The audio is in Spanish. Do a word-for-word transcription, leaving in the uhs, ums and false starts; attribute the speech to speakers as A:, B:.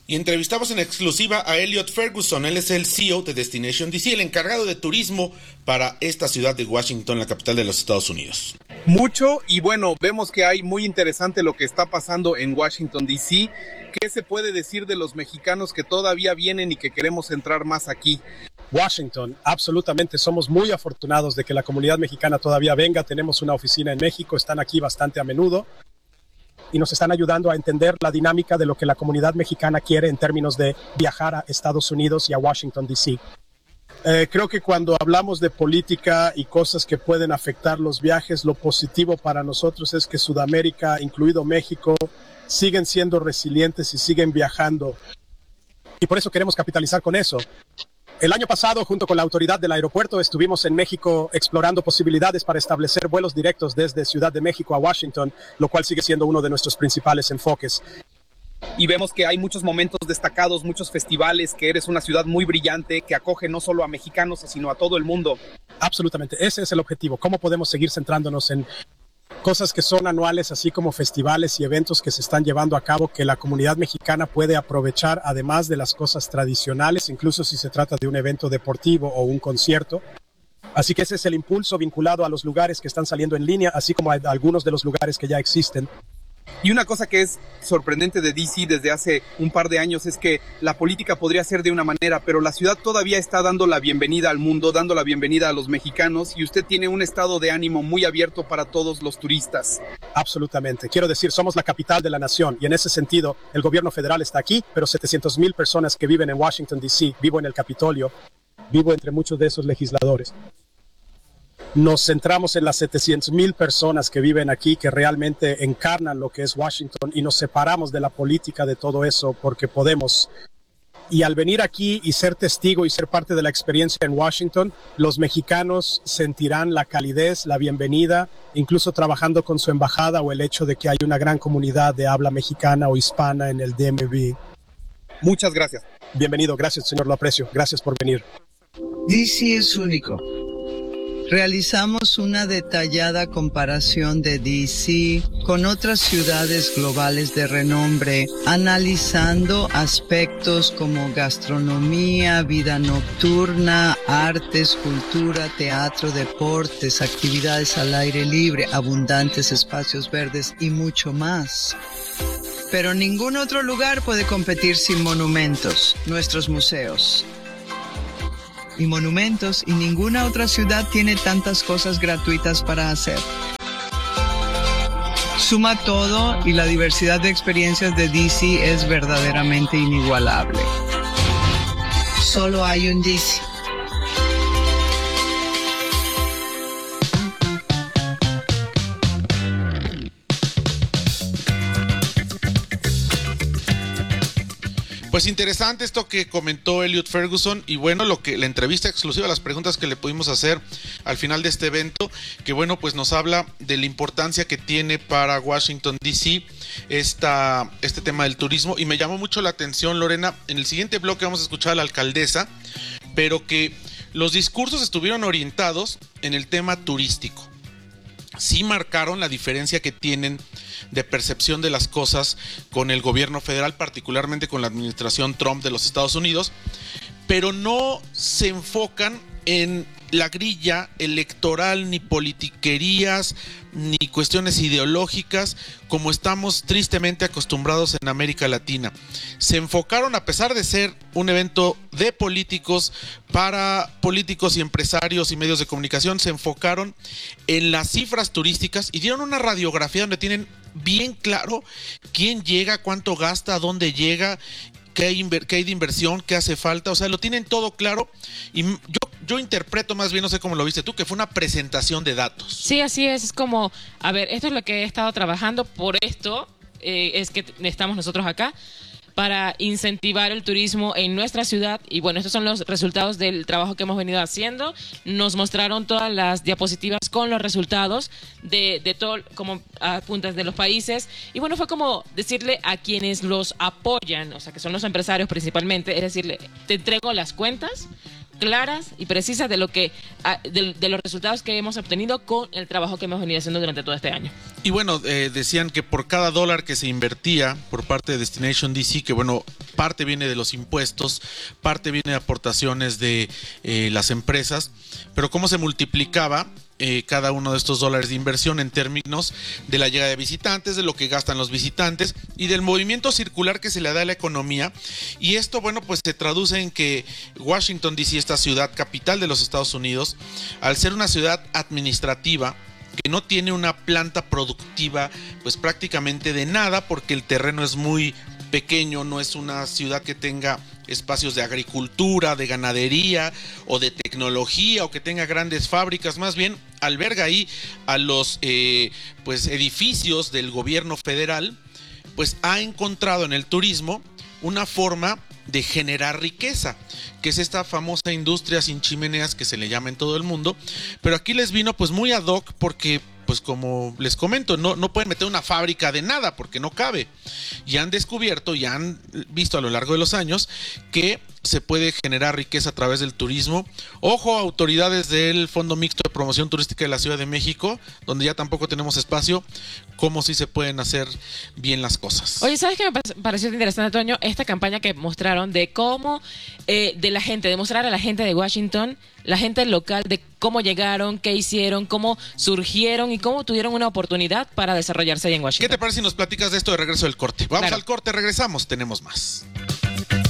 A: Y entrevistamos en exclusiva a Elliot Ferguson. Él es el C E O de Destination D C, el encargado de turismo para esta ciudad de Washington, la capital de los Estados Unidos.
B: Mucho, y bueno, vemos que hay muy interesante lo que está pasando en Washington D C. ¿Qué se puede decir de los mexicanos que todavía vienen y que queremos entrar más aquí?
C: Washington, absolutamente, somos muy afortunados de que la comunidad mexicana todavía venga. Tenemos una oficina en México, están aquí bastante a menudo y nos están ayudando a entender la dinámica de lo que la comunidad mexicana quiere en términos de viajar a Estados Unidos y a Washington D C. Eh, creo que cuando hablamos de política y cosas que pueden afectar los viajes, lo positivo para nosotros es que Sudamérica, incluido México, siguen siendo resilientes y siguen viajando. Y por eso queremos capitalizar con eso. El año pasado, junto con la autoridad del aeropuerto, estuvimos en México explorando posibilidades para establecer vuelos directos desde Ciudad de México a Washington, lo cual sigue siendo uno de nuestros principales enfoques.
B: Y vemos que hay muchos momentos destacados, muchos festivales, que eres una ciudad muy brillante, que acoge no solo a mexicanos, sino a todo el mundo.
C: Absolutamente, ese es el objetivo. ¿Cómo podemos seguir centrándonos en cosas que son anuales, así como festivales y eventos que se están llevando a cabo, que la comunidad mexicana puede aprovechar, además de las cosas tradicionales, incluso si se trata de un evento deportivo o un concierto? Así que ese es el impulso vinculado a los lugares que están saliendo en línea, así como a algunos de los lugares que ya existen.
B: Y una cosa que es sorprendente de D C desde hace un par de años es que la política podría ser de una manera, pero la ciudad todavía está dando la bienvenida al mundo, dando la bienvenida a los mexicanos, y usted tiene un estado de ánimo muy abierto para todos los turistas.
C: Absolutamente. Quiero decir, somos la capital de la nación, y en ese sentido, el gobierno federal está aquí, pero setecientas mil personas que viven en Washington, D C, vivo en el Capitolio, vivo entre muchos de esos legisladores. Nos centramos en las setecientas mil personas que viven aquí, que realmente encarnan lo que es Washington, y nos separamos de la política de todo eso porque podemos. Y al venir aquí y ser testigo y ser parte de la experiencia en Washington, los mexicanos sentirán la calidez, la bienvenida, incluso trabajando con su embajada, o el hecho de que hay una gran comunidad de habla mexicana o hispana en el D M V.
B: Muchas gracias.
C: Bienvenido, gracias señor, lo aprecio. Gracias por venir.
D: D C es único. Realizamos una detallada comparación de D C con otras ciudades globales de renombre, analizando aspectos como gastronomía, vida nocturna, artes, cultura, teatro, deportes, actividades al aire libre, abundantes espacios verdes y mucho más. Pero ningún otro lugar puede competir sin monumentos, nuestros museos y monumentos, y ninguna otra ciudad tiene tantas cosas gratuitas para hacer. Suma todo y la diversidad de experiencias de D C es verdaderamente inigualable. Solo hay un D C.
A: Pues interesante esto que comentó Elliot Ferguson, y bueno, lo que la entrevista exclusiva, las preguntas que le pudimos hacer al final de este evento, que bueno, pues nos habla de la importancia que tiene para Washington D C esta, este tema del turismo. Y me llamó mucho la atención, Lorena, en el siguiente bloque vamos a escuchar a la alcaldesa, pero que los discursos estuvieron orientados en el tema turístico. Sí marcaron la diferencia que tienen de percepción de las cosas con el gobierno federal, particularmente con la administración Trump de los Estados Unidos, pero no se enfocan en la grilla electoral, ni politiquerías, ni cuestiones ideológicas, como estamos tristemente acostumbrados en América Latina. Se enfocaron, a pesar de ser un evento de políticos, para políticos y empresarios y medios de comunicación, se enfocaron en las cifras turísticas y dieron una radiografía donde tienen bien claro quién llega, cuánto gasta, dónde llega, qué hay, inver- qué hay de inversión, qué hace falta. O sea, lo tienen todo claro, y yo Yo interpreto más bien, no sé cómo lo viste tú, que fue una presentación de datos.
E: Sí, así es. Es como, a ver, esto es lo que he estado trabajando, por esto eh, es que estamos nosotros acá, para incentivar el turismo en nuestra ciudad. Y bueno, estos son los resultados del trabajo que hemos venido haciendo. Nos mostraron todas las diapositivas con los resultados de, de todo, como a puntas de los países. Y bueno, fue como decirle a quienes los apoyan, o sea, que son los empresarios principalmente, es decirle, te entrego las cuentas, claras y precisas de lo que de, de los resultados que hemos obtenido con el trabajo que hemos venido haciendo durante todo este año.
A: Y bueno, eh, decían que por cada dólar que se invertía por parte de Destination D C, que bueno, parte viene de los impuestos, parte viene de aportaciones de eh, las empresas, pero cómo se multiplicaba Eh, cada uno de estos dólares de inversión en términos de la llegada de visitantes, de lo que gastan los visitantes y del movimiento circular que se le da a la economía. Y esto, bueno, pues se traduce en que Washington D C, esta ciudad capital de los Estados Unidos, al ser una ciudad administrativa que no tiene una planta productiva pues prácticamente de nada, porque el terreno es muy pequeño, no es una ciudad que tenga espacios de agricultura, de ganadería o de tecnología, o que tenga grandes fábricas, más bien alberga ahí a los eh, pues edificios del gobierno federal, pues ha encontrado en el turismo una forma de generar riqueza, que es esta famosa industria sin chimeneas que se le llama en todo el mundo, pero aquí les vino pues muy ad hoc, porque pues como les comento, no, no pueden meter una fábrica de nada porque no cabe. Y han descubierto y han visto a lo largo de los años que se puede generar riqueza a través del turismo. Ojo, autoridades del Fondo Mixto de Promoción Turística de la Ciudad de México, donde ya tampoco tenemos espacio, cómo sí se pueden hacer bien las cosas.
E: Oye, ¿sabes qué me pareció interesante, Toño? Esta campaña que mostraron de cómo, eh, de la gente, de mostrar a la gente de Washington, la gente local, de cómo llegaron, qué hicieron, cómo surgieron y cómo tuvieron una oportunidad para desarrollarse ahí en Washington.
A: ¿Qué te parece si nos platicas de esto de regreso del corte? Vamos
E: Claro.
A: al corte, regresamos, tenemos más.